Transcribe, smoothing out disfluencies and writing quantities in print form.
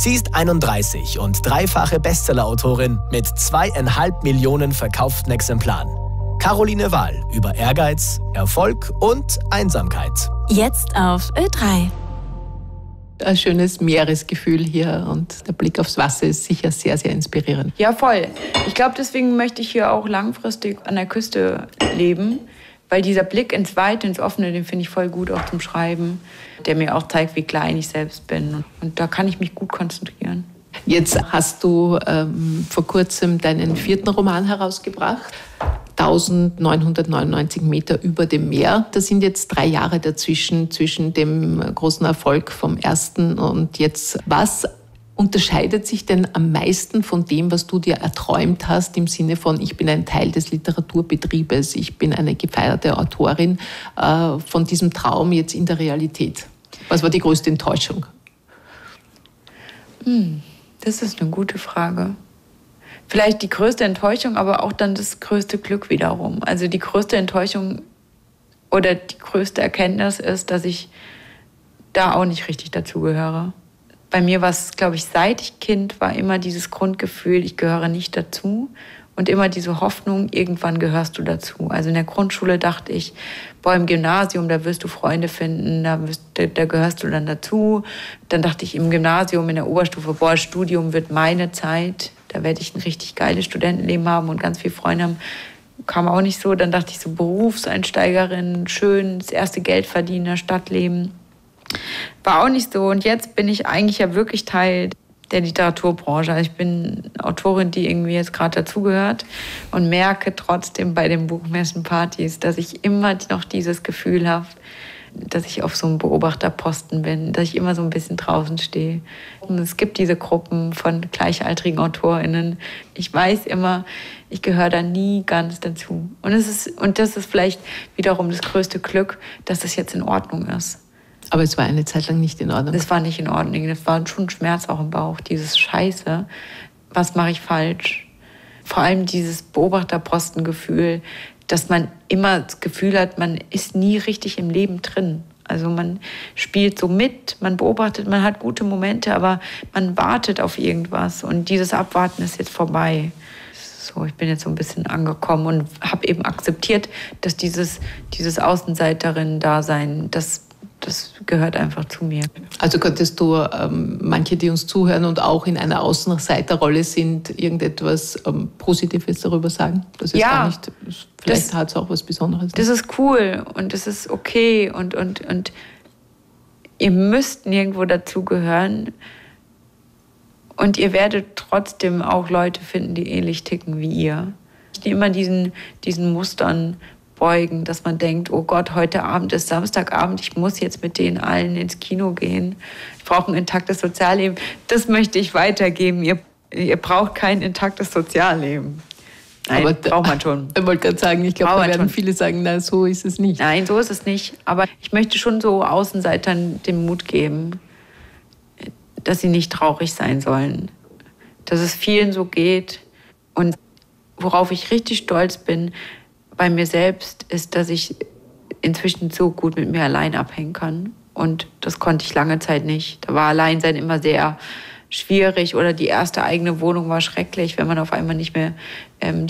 Sie ist 31 und dreifache Bestsellerautorin mit 2,5 Millionen verkauften Exemplaren. Caroline Wahl über Ehrgeiz, Erfolg und Einsamkeit. Jetzt auf Ö3. Ein schönes Meeresgefühl hier und der Blick aufs Wasser ist sicher sehr, sehr inspirierend. Ja, voll. Ich glaube, deswegen möchte ich hier auch langfristig an der Küste leben, weil dieser Blick ins Weite, ins Offene, den finde ich voll gut auch zum Schreiben, der mir auch zeigt, wie klein ich selbst bin. Und da kann ich mich gut konzentrieren. Jetzt hast du vor kurzem deinen 4. Roman herausgebracht. 1999 Meter über dem Meer. Da sind jetzt 3 Jahre dazwischen, zwischen dem großen Erfolg vom ersten und jetzt. Was unterscheidet sich denn am meisten von dem, was du dir erträumt hast, im Sinne von, ich bin ein Teil des Literaturbetriebes, ich bin eine gefeierte Autorin, von diesem Traum jetzt in der Realität? Was war die größte Enttäuschung? Das ist eine gute Frage. Vielleicht die größte Enttäuschung, aber auch dann das größte Glück wiederum. Also die größte Enttäuschung oder die größte Erkenntnis ist, dass ich da auch nicht richtig dazugehöre. Bei mir war es, glaube ich, seit ich Kind war immer dieses Grundgefühl, ich gehöre nicht dazu. Und immer diese Hoffnung, irgendwann gehörst du dazu. Also in der Grundschule dachte ich, boah, im Gymnasium, da wirst du Freunde finden, da gehörst du dann dazu. Dann dachte ich im Gymnasium, in der Oberstufe, boah, Studium wird meine Zeit. Da werde ich ein richtig geiles Studentenleben haben und ganz viele Freunde haben. Kam auch nicht so. Dann dachte ich so, Berufseinsteigerin, schön, das erste Geld verdienen, in der Stadt leben. War auch nicht so. Und jetzt bin ich eigentlich ja wirklich Teil der Literaturbranche. Also ich bin Autorin, die irgendwie jetzt gerade dazugehört und merke trotzdem bei den Buchmessenpartys, dass ich immer noch dieses Gefühl habe, dass ich auf so einem Beobachterposten bin, dass ich immer so ein bisschen draußen stehe. Und es gibt diese Gruppen von gleichaltrigen AutorInnen. Ich weiß immer, ich gehöre da nie ganz dazu. Und das ist vielleicht wiederum das größte Glück, dass das jetzt in Ordnung ist. Aber es war eine Zeit lang nicht in Ordnung. Das war nicht in Ordnung. Das war schon ein Schmerz auch im Bauch. Dieses Scheiße, was mache ich falsch? Vor allem dieses Beobachterpostengefühl, dass man immer das Gefühl hat, man ist nie richtig im Leben drin. Also man spielt so mit, man beobachtet, man hat gute Momente, aber man wartet auf irgendwas. Und dieses Abwarten ist jetzt vorbei. So, ich bin jetzt so ein bisschen angekommen und habe eben akzeptiert, dass dieses Außenseiterin-Dasein, das gehört einfach zu mir. Also könntest du manche, die uns zuhören und auch in einer Außenseiterrolle sind, irgendetwas Positives darüber sagen? Das ist gar nicht, vielleicht hat es auch was Besonderes. Das ist cool und das ist okay und ihr müsst nirgendwo dazugehören und ihr werdet trotzdem auch Leute finden, die ähnlich ticken wie ihr. Die immer diesen Mustern beugen, dass man denkt, oh Gott, heute Abend ist Samstagabend, ich muss jetzt mit denen allen ins Kino gehen. Ich brauche ein intaktes Sozialleben. Das möchte ich weitergeben. Ihr braucht kein intaktes Sozialleben. Nein, aber braucht man schon. Ich wollte gerade sagen, ich glaube, da werden viele sagen, na, so ist es nicht. Nein, so ist es nicht. Aber ich möchte schon so Außenseitern den Mut geben, dass sie nicht traurig sein sollen. Dass es vielen so geht. Und worauf ich richtig stolz bin, bei mir selbst ist, dass ich inzwischen so gut mit mir allein abhängen kann. Und das konnte ich lange Zeit nicht. Da war Alleinsein immer sehr schwierig oder die erste eigene Wohnung war schrecklich, wenn man auf einmal nicht mehr